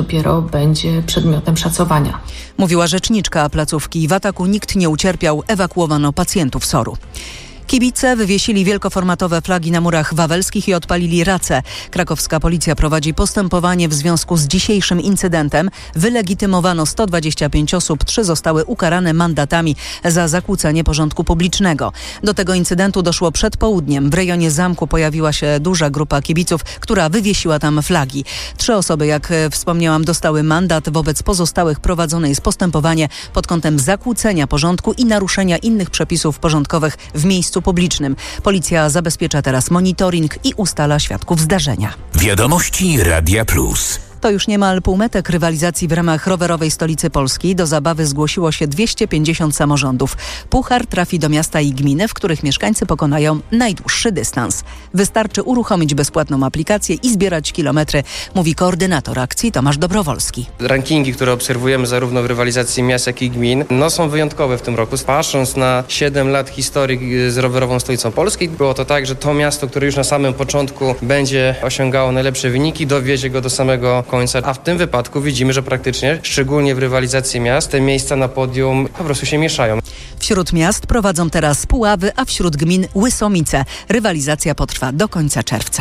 dopiero będzie przedmiotem szacowania. Mówiła rzeczniczka placówki. W ataku nikt nie ucierpiał, ewakuowano pacjentów SOR-u. Kibice wywiesili wielkoformatowe flagi na murach wawelskich i odpalili race. Krakowska policja prowadzi postępowanie w związku z dzisiejszym incydentem. Wylegitymowano 125 osób, 3 zostały ukarane mandatami za zakłócenie porządku publicznego. Do tego incydentu doszło przed południem. W rejonie zamku pojawiła się duża grupa kibiców, która wywiesiła tam flagi. 3 osoby, jak wspomniałam, dostały mandat. Wobec pozostałych prowadzone jest postępowanie pod kątem zakłócenia porządku i naruszenia innych przepisów porządkowych w miejscu publicznym. Policja zabezpiecza teraz monitoring i ustala świadków zdarzenia. Wiadomości Radia Plus. To już niemal półmetek rywalizacji w ramach rowerowej stolicy Polski. Do zabawy zgłosiło się 250 samorządów. Puchar trafi do miasta i gminy, w których mieszkańcy pokonają najdłuższy dystans. Wystarczy uruchomić bezpłatną aplikację i zbierać kilometry, mówi koordynator akcji Tomasz Dobrowolski. Rankingi, które obserwujemy zarówno w rywalizacji miast, jak i gmin, są wyjątkowe w tym roku. Patrząc na 7 lat historii z rowerową stolicą Polski, było to tak, że to miasto, które już na samym początku będzie osiągało najlepsze wyniki, dowiezie go do samego końca, a w tym wypadku widzimy, że praktycznie, szczególnie w rywalizacji miast, te miejsca na podium po prostu się mieszają. Wśród miast prowadzą teraz Puławy, a wśród gmin Łysomice. Rywalizacja potrwa do końca czerwca.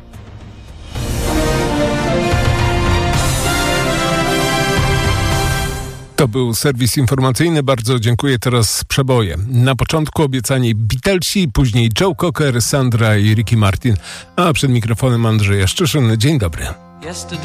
To był serwis informacyjny. Bardzo dziękuję. Teraz przeboje. Na początku obiecani Beatlesi, później Joe Cocker, Sandra i Ricky Martin, a przed mikrofonem Andrzej Jaszczyszyn. Dzień dobry.